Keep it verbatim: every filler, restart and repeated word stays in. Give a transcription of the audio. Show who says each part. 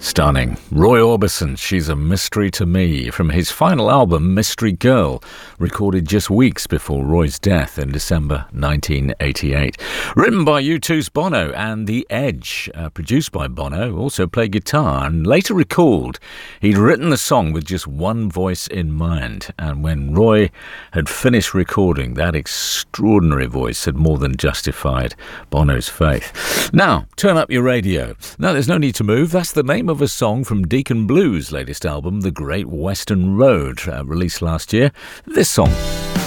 Speaker 1: Stunning. Roy Orbison, She's a Mystery to Me, from his final album, Mystery Girl, recorded just weeks before Roy's death in December nineteen eighty-eight. Written by U two's Bono and The Edge, uh, produced by Bono, also played guitar, and later recalled he'd written the song with just one voice in mind, and when Roy had finished recording, that extraordinary voice had more than justified Bono's faith. Now, turn up your radio. No, there's no need to move. That's the name of a song from Deacon Blues' latest album, The Great Western Road, uh, released last year. This song.